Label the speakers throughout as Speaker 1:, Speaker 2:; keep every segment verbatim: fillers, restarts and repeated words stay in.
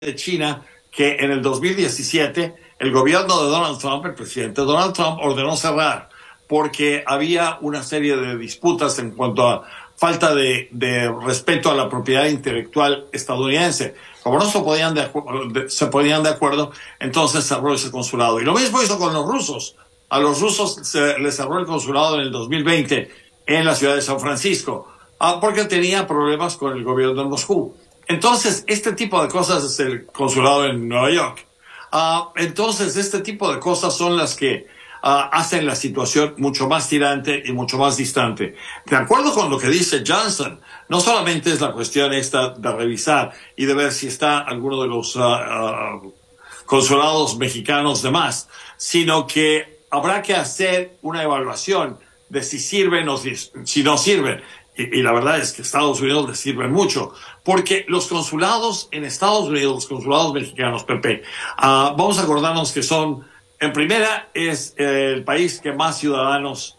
Speaker 1: de China que en el dos mil diecisiete el gobierno de Donald Trump, el presidente Donald Trump, ordenó cerrar porque había una serie de disputas en cuanto a falta de, de respeto a la propiedad intelectual estadounidense. Como no se podían de, de, se ponían de acuerdo, entonces cerró ese consulado. Y lo mismo hizo con los rusos. A los rusos se les cerró el consulado en el dos mil veinte en la ciudad de San Francisco, ah, porque tenía problemas con el gobierno de Moscú. Entonces, este tipo de cosas es el consulado en Nueva York. Uh, entonces, este tipo de cosas son las que uh, hacen la situación mucho más tirante y mucho más distante. De acuerdo con lo que dice Johnson, no solamente es la cuestión esta de revisar y de ver si está alguno de los uh, uh, consulados mexicanos de más, sino que habrá que hacer una evaluación de si sirven o si, si no sirven. Y, y la verdad es que Estados Unidos les sirven mucho, porque los consulados en Estados Unidos, los consulados mexicanos, Pepe, uh, vamos a acordarnos que son, en primera, es eh, el país que más ciudadanos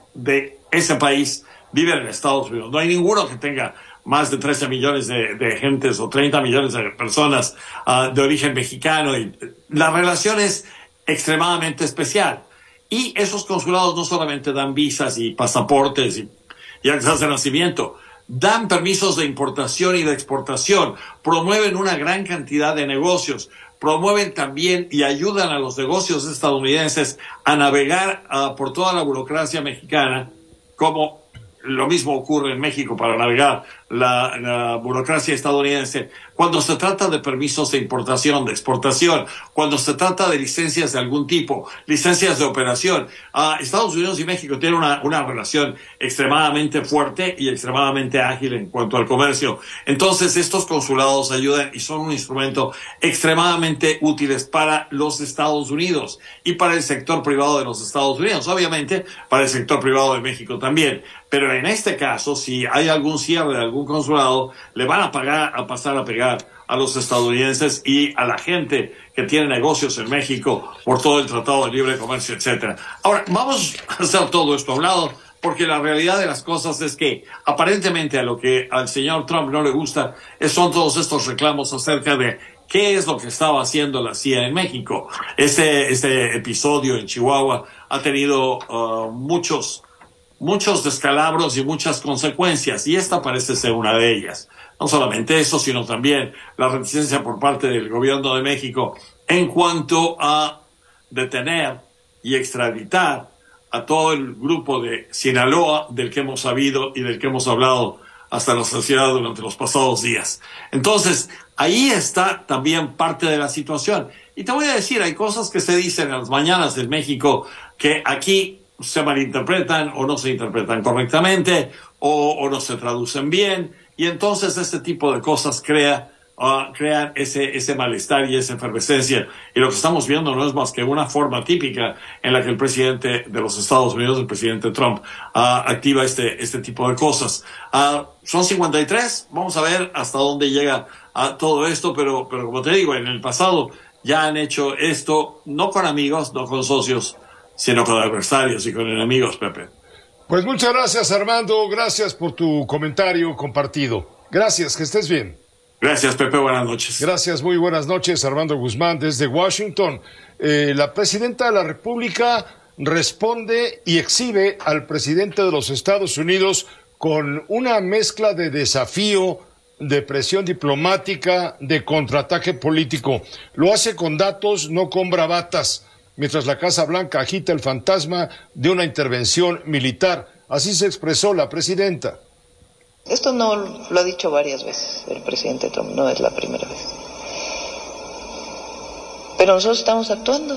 Speaker 1: de ese país viven en Estados Unidos. No hay ninguno que tenga más de trece millones de, de gentes o treinta millones de personas uh, de origen mexicano. Y la relación es extremadamente especial. Y esos consulados no solamente dan visas y pasaportes y y actas de nacimiento, dan permisos de importación y de exportación, promueven una gran cantidad de negocios, promueven también y ayudan a los negocios estadounidenses a navegar uh, por toda la burocracia mexicana, como lo mismo ocurre en México para navegar la, la burocracia estadounidense, cuando se trata de permisos de importación, de exportación, cuando se trata de licencias de algún tipo, licencias de operación. Uh, Estados Unidos y México tienen una, una relación extremadamente fuerte y extremadamente ágil en cuanto al comercio. Entonces, estos consulados ayudan y son un instrumento extremadamente útiles para los Estados Unidos y para el sector privado de los Estados Unidos, obviamente para el sector privado de México también. Pero en este caso, si hay algún cierre de algún consulado, le van a pagar, a pasar a pegar a los estadounidenses y a la gente que tiene negocios en México por todo el Tratado de Libre Comercio, etcétera. Ahora, vamos a hacer todo esto a un lado, porque la realidad de las cosas es que aparentemente a lo que al señor Trump no le gusta son todos estos reclamos acerca de qué es lo que estaba haciendo la C I A en México. Este, este episodio en Chihuahua ha tenido uh, muchos muchos descalabros y muchas consecuencias, y esta parece ser una de ellas. No solamente eso, sino también la reticencia por parte del gobierno de México en cuanto a detener y extraditar a todo el grupo de Sinaloa del que hemos sabido y del que hemos hablado hasta la saciedad durante los pasados días. Entonces, ahí está también parte de la situación. Y te voy a decir, hay cosas que se dicen en las mañanas en México que aquí se malinterpretan o no se interpretan correctamente o, o no se traducen bien, y entonces este tipo de cosas crea, uh, crean ese, ese malestar y esa efervescencia, y lo que estamos viendo no es más que una forma típica en la que el presidente de los Estados Unidos, el presidente Trump, uh, activa este, este tipo de cosas. Uh, son cincuenta y tres, vamos a ver hasta dónde llega uh, todo esto, pero, pero como te digo, en el pasado ya han hecho esto, no con amigos, no con socios, sino con adversarios y con enemigos, Pepe.
Speaker 2: Pues muchas gracias, Armando. Gracias por tu comentario compartido. Gracias, que estés bien.
Speaker 1: Gracias, Pepe. Buenas noches.
Speaker 2: Gracias, muy buenas noches, Armando Guzmán, desde Washington. Eh, la presidenta de la República responde y exhibe al presidente de los Estados Unidos con una mezcla de desafío, de presión diplomática, de contraataque político. Lo hace con datos, no con bravatas, mientras la Casa Blanca agita el fantasma de una intervención militar. Así se expresó la presidenta.
Speaker 3: Esto no lo ha dicho varias veces el presidente Trump, no es la primera vez. Pero nosotros estamos actuando.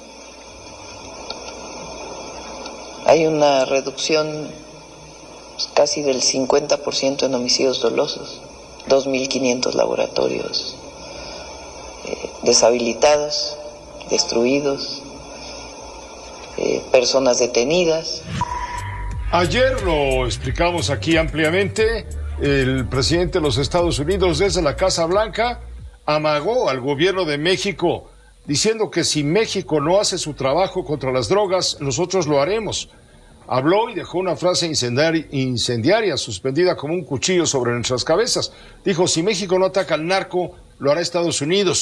Speaker 3: Hay una reducción casi del cincuenta por ciento en homicidios dolosos, dos mil quinientos laboratorios eh, deshabilitados, destruidos, eh, personas detenidas.
Speaker 2: Ayer lo explicamos aquí ampliamente, el presidente de los Estados Unidos desde la Casa Blanca amagó al gobierno de México diciendo que si México no hace su trabajo contra las drogas, nosotros lo haremos. Habló y dejó una frase incendiaria, incendiaria suspendida como un cuchillo sobre nuestras cabezas. Dijo, si México no ataca al narco, lo hará Estados Unidos.